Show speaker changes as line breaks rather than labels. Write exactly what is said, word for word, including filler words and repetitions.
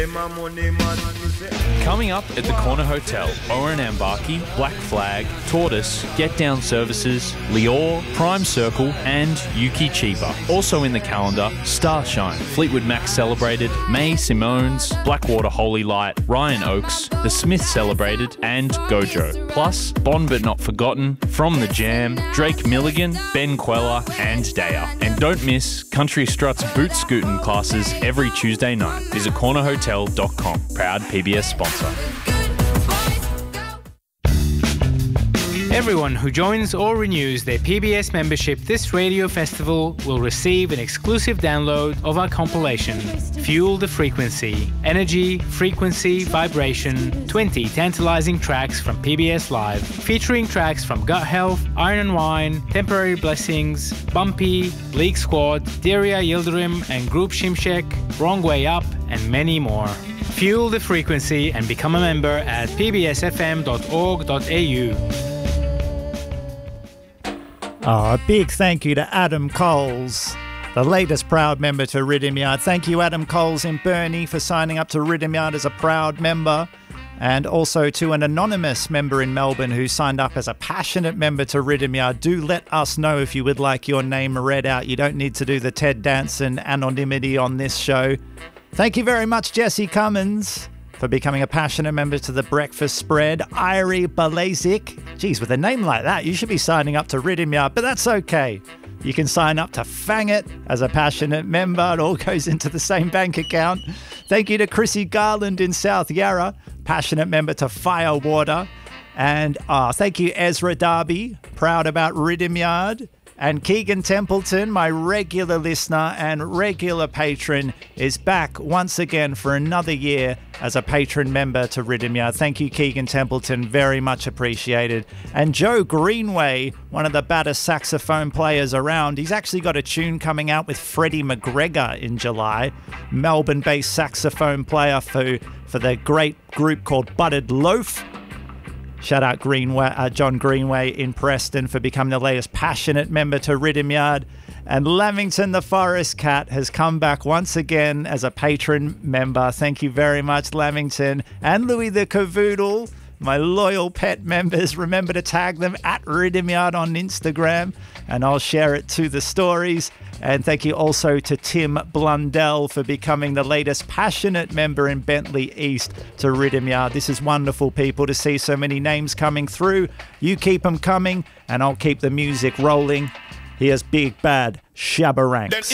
Coming up at the Corner Hotel, Oran Ambaki, Black Flag, Tortoise, Get Down Services, Lior, Prime Circle and Yuki Chiba. Also in the calendar, Starshine, Fleetwood Mac Celebrated, May Simone's, Blackwater Holy Light, Ryan Oakes, The Smiths Celebrated and Gojo. Plus, Bond But Not Forgotten, From The Jam, Drake Milligan, Ben Queller and Daya. And don't miss Country Strut's boot scooting classes every Tuesday night. Visit corner hotel dot com, proud P B S sponsor.
Everyone who joins or renews their P B S membership this radio festival will receive an exclusive download of our compilation, Fuel the Frequency, Energy, Frequency, Vibration, twenty tantalizing tracks from P B S Live, featuring tracks from Gut Health, Iron and Wine, Temporary Blessings, Bumpy, Bleak Squad, Daria Yildirim and Group Shimshek, Wrong Way Up, and many more. Fuel the Frequency and become a member at p b s f m dot org dot a u.
Oh, a big thank you to Adam Coles, the latest proud member to Rhythm Yard. Thank you, Adam Coles in Burnie, for signing up to Rhythm Yard as a proud member. And also to an anonymous member in Melbourne who signed up as a passionate member to Rhythm Yard. Do let us know if you would like your name read out. You don't need to do the Ted Danson anonymity on this show. Thank you very much, Jesse Cummins, for becoming a passionate member to the Breakfast Spread. Irie Balazic. Geez, with a name like that, you should be signing up to Rhythm Yard, but that's okay. You can sign up to Fang It as a passionate member. It all goes into the same bank account. Thank you to Chrissy Garland in South Yarra, passionate member to Firewater. And uh, thank you, Ezra Darby, proud about Rhythm Yard. And Keegan Templeton, my regular listener and regular patron, is back once again for another year as a patron member to Rhythm Yard. Thank you, Keegan Templeton. Very much appreciated. And Joe Greenway, one of the baddest saxophone players around. He's actually got a tune coming out with Freddie McGregor in July. Melbourne-based saxophone player for, for the great group called Buttered Loaf. Shout out Greenway, uh, John Greenway in Preston for becoming the latest passionate member to Rhythm Yard. And Lamington the Forest Cat has come back once again as a patron member. Thank you very much, Lamington. And Louis the Cavoodle, my loyal pet members. Remember to tag them at Rhythm Yard on Instagram and I'll share it to the stories. And thank you also to Tim Blundell for becoming the latest passionate member in Bentley East to Rhythm Yard. This is wonderful, people, to see so many names coming through. You keep them coming and I'll keep the music rolling. Here's Big Bad Shabba Ranks.